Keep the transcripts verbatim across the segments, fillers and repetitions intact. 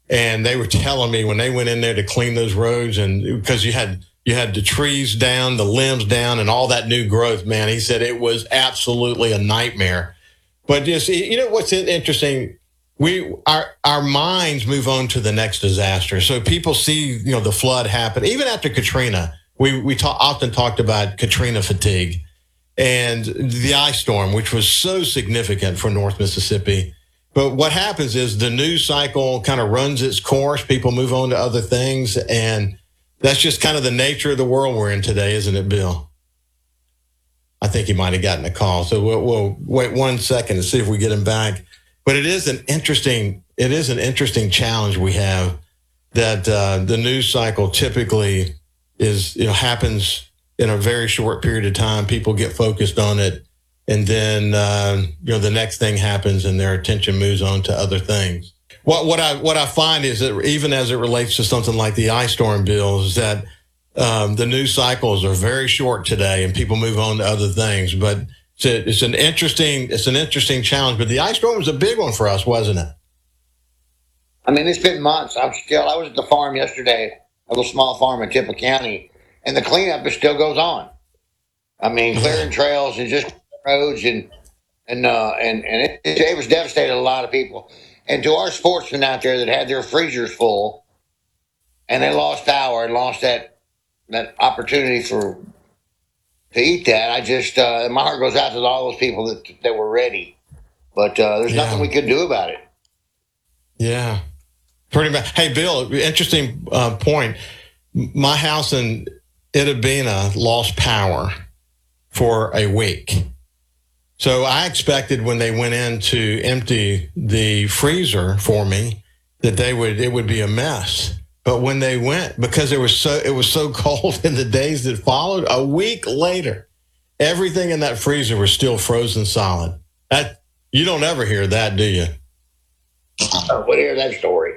And they were telling me when they went in there to clean those roads, and because you had you had the trees down, the limbs down, and all that new growth, man, he said it was absolutely a nightmare. But just, you know what's interesting? We our our minds move on to the next disaster. So people see, you know, the flood happen. Even after Katrina, we we talk, often talked about Katrina fatigue and the ice storm, which was so significant for North Mississippi. But what happens is the news cycle kind of runs its course. People move on to other things, and that's just kind of the nature of the world we're in today, isn't it, Bill? I think he might have gotten a call. So we'll, we'll wait one second and see if we get him back. But it is an interesting, it is an interesting challenge we have that uh, the news cycle typically is, you know, happens in a very short period of time. People get focused on it, and then uh, you know the next thing happens, and their attention moves on to other things. What what I what I find is that even as it relates to something like the ice storm, Bill, is that um, the news cycles are very short today, and people move on to other things. But it's, a, it's an interesting it's an interesting challenge. But the ice storm was a big one for us, wasn't it? I mean, it's been months. I'm still. I was at the farm yesterday, a little small farm in Tippah County, and the cleanup still goes on. I mean, clearing trails and just roads and and uh, and and it, it was devastated a lot of people. And to our sportsmen out there that had their freezers full, and they lost power and lost that that opportunity for to eat that, I just uh, my heart goes out to all those people that that were ready. But uh, there's yeah. nothing we could do about it. Yeah, pretty much. Hey, Bill, interesting uh, point. My house in Itta Bena lost power for a week. So I expected when they went in to empty the freezer for me that they would it would be a mess. But when they went, because it was so it was so cold in the days that followed, a week later, everything in that freezer was still frozen solid. That you don't ever hear that, do you? I would hear that story.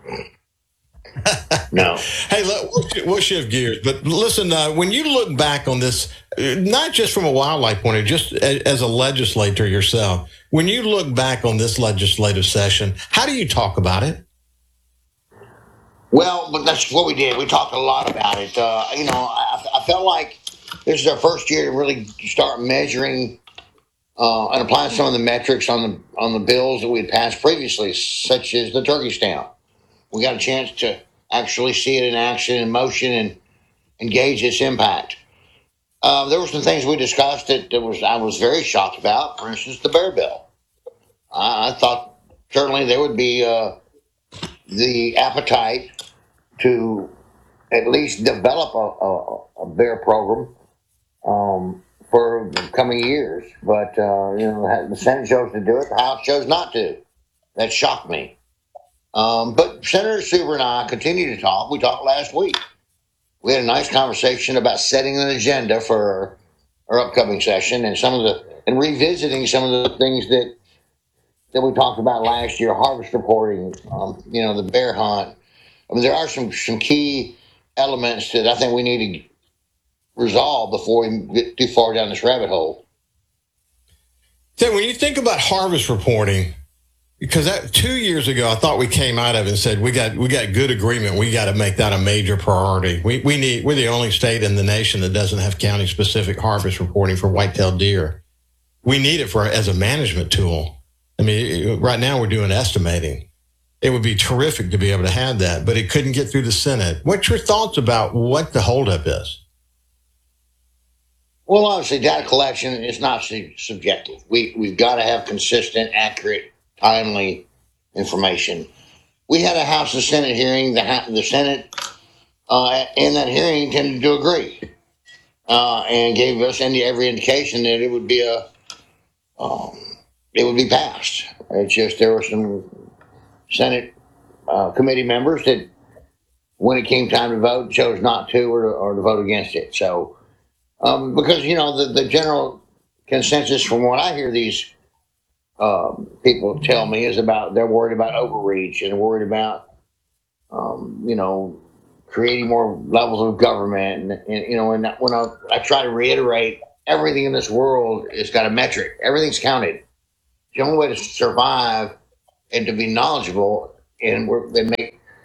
No. Hey, look, we'll, we'll shift gears. But listen, uh, when you look back on this, not just from a wildlife point of view, just as a legislator yourself, when you look back on this legislative session, how do you talk about it? Well, but that's what we did. We talked a lot about it. Uh, you know, I, I felt like this is our first year to really start measuring uh, and applying some of the metrics on the on the bills that we had passed previously, such as the turkey stamp. We got a chance to actually see it in action, in motion, and engage its impact. Uh, there were some things we discussed that, that was I was very shocked about. For instance, the bear bill. I, I thought certainly there would be uh, the appetite to at least develop a, a, a bear program um, for the coming years. But uh, you know, the Senate chose to do it. The House chose not to. That shocked me. Um, but Senator Suber and I continue to talk. We talked last week. We had a nice conversation about setting an agenda for our, our upcoming session and some of the and revisiting some of the things that that we talked about last year. Harvest reporting, um, you know, the bear hunt. I mean, there are some some key elements that I think we need to resolve before we get too far down this rabbit hole. So when you think about harvest reporting, because that two years ago, I thought we came out of it and said we got we got good agreement. We got to make that a major priority. We we need we're the only state in the nation that doesn't have county specific harvest reporting for white-tailed deer. We need it for as a management tool. I mean, right now we're doing estimating. It would be terrific to be able to have that, but it couldn't get through the Senate. What's your thoughts about what the holdup is? Well, obviously, data collection is not subjective. We we've got to have consistent, accurate, timely information. We had a House and Senate hearing. The the Senate uh, in that hearing tended to agree uh, and gave us any every indication that it would be a um, it would be passed. It's just there were some Senate uh, committee members that, when it came time to vote, chose not to or to, or to vote against it. So, um, because you know the the general consensus from what I hear these Um, people tell me is about they're worried about overreach and worried about um, you know creating more levels of government and, and you know and when I, I try to reiterate everything in this world has got a metric, everything's counted. The only way to survive and to be knowledgeable and we're, they make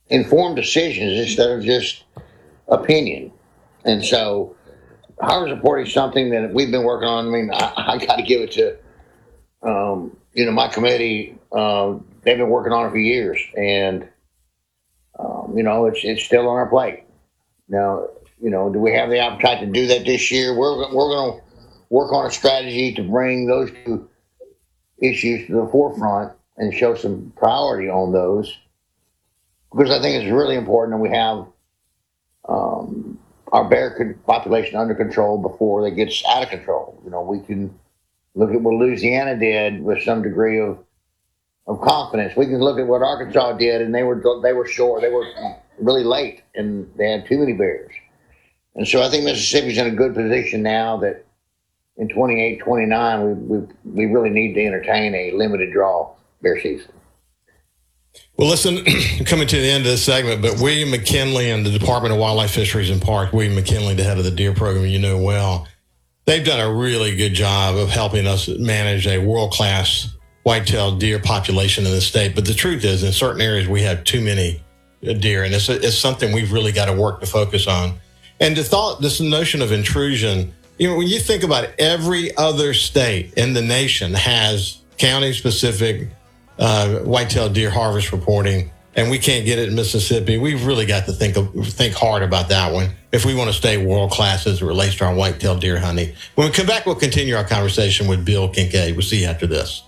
informed decisions instead of just opinion. And so harvest report is something that we've been working on. I mean, I, I got to give it to, um, you know, my committee. Uh, they've been working on it for years, and um, you know, it's it's still on our plate. Now, you know, do we have the appetite to do that this year? We're we're going to work on a strategy to bring those two issues to the forefront and show some priority on those, because I think it's really important that we have um, our bear population under control before it gets out of control. You know, we can look at what Louisiana did with some degree of of confidence. We can look at what Arkansas did, and they were they were short. They were really late, and they had too many bears. And so I think Mississippi's in a good position now that in twenty-eight, twenty-nine, we we we really need to entertain a limited draw bear season. Well, listen, coming to the end of this segment, but William McKinley and the Department of Wildlife, Fisheries, and Parks, William McKinley, the head of the deer program, you know well, they've done a really good job of helping us manage a world-class white-tailed deer population in the state. But the truth is, in certain areas, we have too many deer, and it's, it's something we've really got to work to focus on. And the thought, this notion of intrusion, you know, when you think about it, every other state in the nation has county-specific uh, white-tailed deer harvest reporting, and we can't get it in Mississippi. We've really got to think of, think hard about that one if we want to stay world-class as it relates to our white-tailed deer hunting. When we come back, we'll continue our conversation with Bill Kincaid. We'll see you after this.